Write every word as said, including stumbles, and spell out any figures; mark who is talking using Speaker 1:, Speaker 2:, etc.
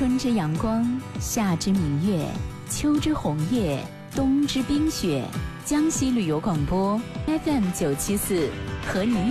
Speaker 1: 春之阳光，夏之明月，秋之红叶，冬之冰雪。江西旅游广播 F M 九七四，和你